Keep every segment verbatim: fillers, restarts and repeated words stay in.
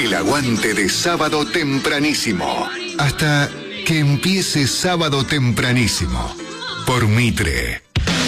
El aguante de Sábado Tempranísimo. Hasta que empiece Sábado Tempranísimo. Por Mitre.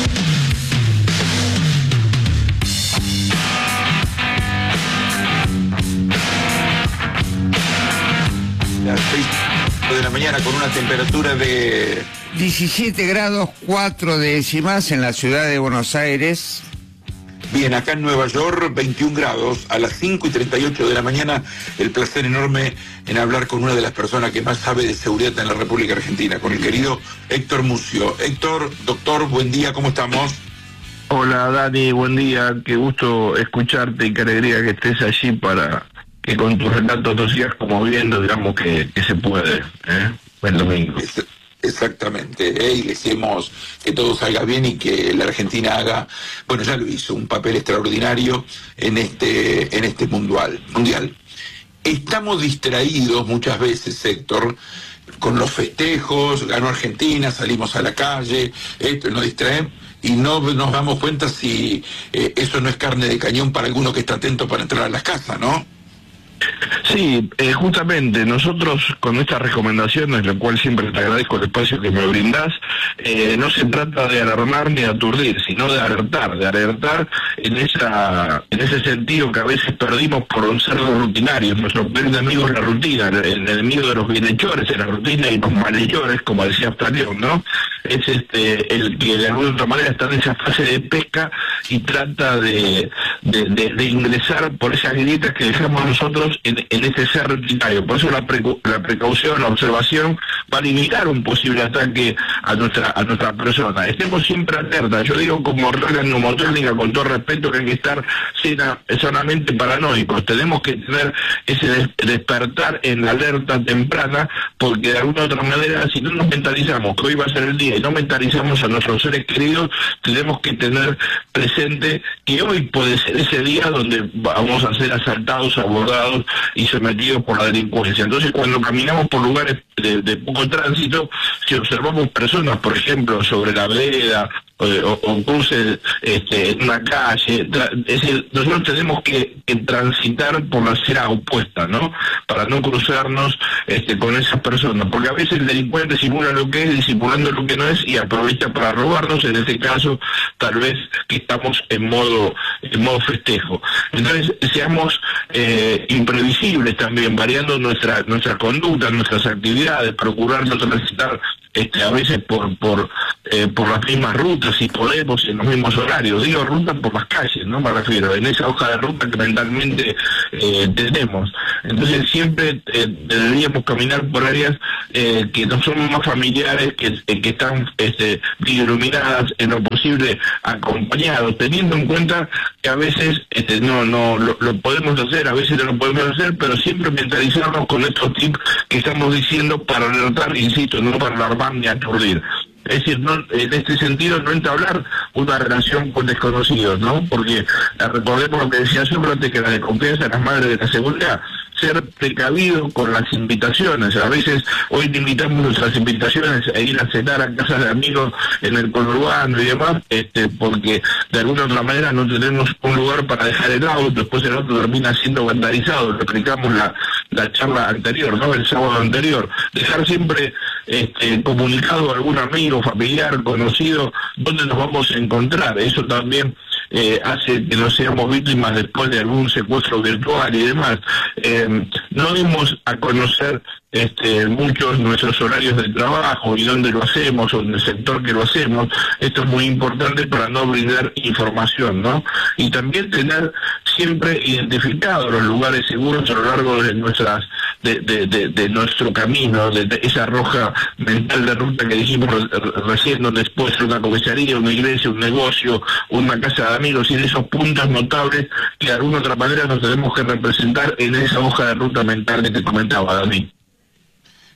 Las seis de la mañana con una temperatura de diecisiete grados cuatro décimas en la ciudad de Buenos Aires. Bien, acá en Nueva York, veintiún grados, a las cinco y treinta y ocho de la mañana, el placer enorme en hablar con una de las personas que más sabe de seguridad en la República Argentina, con el querido Héctor Mucio. Héctor, doctor, buen día, ¿cómo estamos? Hola Dani, buen día, qué gusto escucharte y qué alegría que estés allí para que con tu relato tú sigas como viendo, digamos, que, que se puede, ¿eh? Buen domingo. Es... Exactamente, ¿eh? Y deseemos que todo salga bien y que la Argentina haga, bueno, ya lo hizo, un papel extraordinario en este, en este mundial. mundial. Estamos distraídos muchas veces, Héctor, con los festejos, ganó Argentina, salimos a la calle, esto nos distraemos y no nos damos cuenta si eh, eso no es carne de cañón para alguno que está atento para entrar a las casas, ¿no? Sí, eh, justamente nosotros con estas recomendaciones, lo cual siempre te agradezco el espacio que me brindás, eh, no se trata de alarmar ni de aturdir, sino de alertar, de alertar en esa en ese sentido que a veces perdimos por ser rutinarios. Nuestro peor enemigo es la rutina, el enemigo de los bienhechores es la rutina y los malhechores, como decía Abstaleón, ¿no? Es este el que de alguna otra manera está en esa fase de pesca y trata de, de, de, de ingresar por esas grietas que dejamos nosotros En, en este ser rutinario. Por eso la, precu la precaución, la observación va a limitar un posible ataque a nuestra a nuestra persona. Estemos siempre alertas. Yo digo como regla neumotécnica, con todo respeto, que hay que estar sanamente paranoicos. Tenemos que tener ese des despertar en la alerta temprana, porque de alguna otra manera, si no nos mentalizamos que hoy va a ser el día y no mentalizamos a nuestros seres queridos, tenemos que tener presente que hoy puede ser ese día donde vamos a ser asaltados, abordados y sometidos por la delincuencia. Entonces, cuando caminamos por lugares de, de poco tránsito, si observamos personas, por ejemplo, sobre la vereda o, o, o cruces este, en una calle, es decir, nosotros tenemos que, que transitar por la acera opuesta, ¿no? Para no cruzarnos este, con esas personas, porque a veces el delincuente simula lo que es, disimulando lo que no es, y aprovecha para robarnos. En este caso, tal vez que estamos en modo en modo festejo. Entonces, seamos eh, imprevisibles también, variando nuestra nuestra conducta, nuestras actividades, procurar no transitar este, a veces por por eh, por las mismas rutas, si podemos, en los mismos horarios. Digo rutas por las calles, no me refiero, en esa hoja de ruta que mentalmente eh, tenemos. Entonces siempre eh, deberíamos caminar por áreas eh, que no son más familiares, que, eh, que están este, iluminadas, en lo posible acompañados, teniendo en cuenta que a veces este, no no lo, lo podemos hacer, a veces no lo podemos hacer, pero siempre mentalizarnos con estos tips que estamos diciendo para alertar, insisto, no para alarmar ni aturdir. Es decir, no, en este sentido, no entablar una relación con desconocidos, ¿no? Porque recordemos lo que decía Sócrates, que la desconfianza es la madre de la seguridad. Ser precavido con las invitaciones. A veces hoy limitamos nuestras invitaciones a ir a cenar a casas de amigos en el conurbano y demás, este, porque de alguna otra manera no tenemos un lugar para dejar el auto, después el auto termina siendo vandalizado. Lo explicamos la, la charla anterior, ¿no? El sábado anterior. Dejar siempre este, comunicado a algún amigo, familiar, conocido, dónde nos vamos a encontrar. Eso también eh, hace que no seamos víctimas después de algún secuestro virtual y demás. Eh, no dimos a conocer este, muchos nuestros horarios de trabajo y dónde lo hacemos o en el sector que lo hacemos. Esto es muy importante para no brindar información, ¿no? Y también tener siempre identificados los lugares seguros a lo largo de nuestras de, de, de, de nuestro camino, de, de esa roja mental de ruta que dijimos recién, donde puede ser una comisaría, una iglesia, un negocio, una casa de amigos, y de esos puntos notables que de alguna otra manera nos tenemos que representar en esa hoja de ruta mental que te comentaba, Dani.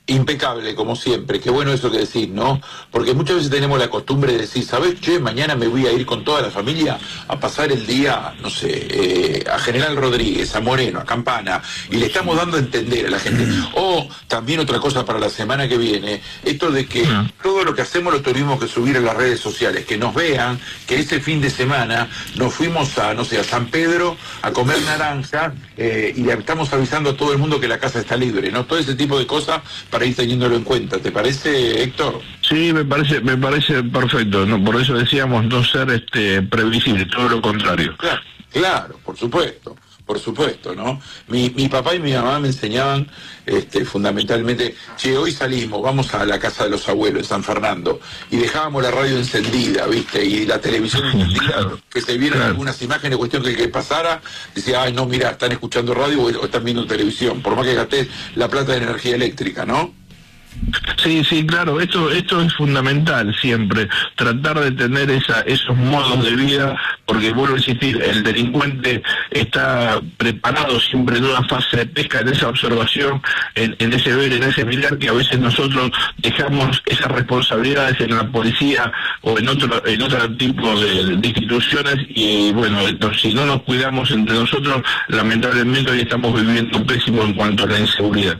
Impecable, como siempre. Qué bueno eso que decís, ¿no? Porque muchas veces tenemos la costumbre de decir, ¿sabes? Che, mañana me voy a ir con toda la familia a pasar el día, no sé, eh, a General Rodríguez, a Moreno, a Campana, y le estamos dando a entender a la gente. O también otra cosa para la semana que viene, esto de que todo lo que hacemos lo tuvimos que subir a las redes sociales, que nos vean que ese fin de semana nos fuimos a, no sé, a San Pedro a comer naranja, eh, y le estamos avisando a todo el mundo que la casa está libre, ¿no? Todo ese tipo de cosas para ir teniéndolo en cuenta. ¿Te parece, Héctor? Sí, me parece me parece perfecto. No, por eso decíamos no ser este previsible, todo lo contrario. Claro, claro, por supuesto. Por supuesto, ¿no? Mi, mi papá y mi mamá me enseñaban este, fundamentalmente, che, hoy salimos, vamos a la casa de los abuelos en San Fernando, y dejábamos la radio encendida, ¿viste? Y la televisión encendida, claro, que se vieran claro. algunas imágenes, cuestión que el que pasara, decía, ay, no, mira, están escuchando radio o, o están viendo televisión, por más que gasté la plata de energía eléctrica, ¿no? Sí, sí, claro, esto esto es fundamental siempre, tratar de tener esa esos modos de vida, porque vuelvo a insistir, el delincuente está preparado siempre en una fase de pesca, en esa observación, en, en ese ver, en ese mirar, que a veces nosotros dejamos esas responsabilidades en la policía o en otro en otro tipo de, de instituciones, y bueno, entonces, si no nos cuidamos entre nosotros, lamentablemente hoy estamos viviendo pésimo en cuanto a la inseguridad.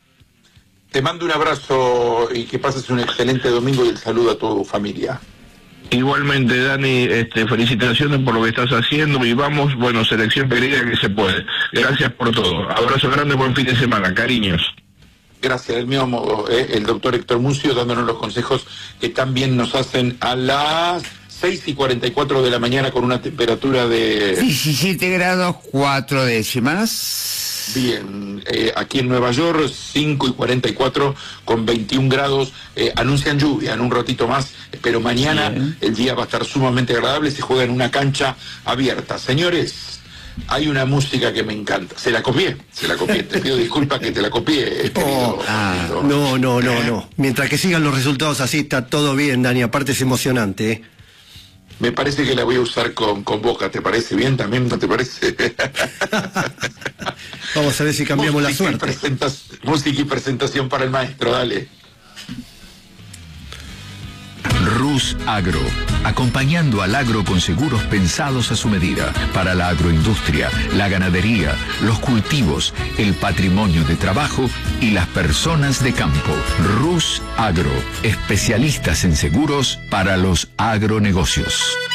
Te mando un abrazo y que pases un excelente domingo, y el saludo a tu familia. Igualmente, Dani, este, felicitaciones por lo que estás haciendo, y vamos, bueno, selección querida, que se puede. Gracias por todo. Abrazo grande, buen fin de semana, cariños. Gracias, del mismo modo, eh, el doctor Héctor Mucio dándonos los consejos que también nos hacen a las seis y cuarenta y cuatro de la mañana, con una temperatura de diecisiete grados cuatro décimas. Bien, eh, aquí en Nueva York, cinco y cuarenta y cuatro con veintiún grados, eh, anuncian lluvia en un ratito más, pero mañana Bien. el día va a estar sumamente agradable, se juega en una cancha abierta. Señores, hay una música que me encanta, se la copié, se la copié, te pido disculpas que te la copié. Oh, ah, no, no, no, no, mientras que sigan los resultados así está todo bien, Dani, aparte es emocionante, ¿eh? Me parece que la voy a usar con, con Boca, ¿te parece bien también? ¿No te parece? Vamos a ver si cambiamos música la suerte. Y música y presentación para el maestro, dale. Rus Agro, acompañando al agro con seguros pensados a su medida, para la agroindustria, la ganadería, los cultivos, el patrimonio de trabajo y las personas de campo. Rus Agro, especialistas en seguros para los agronegocios.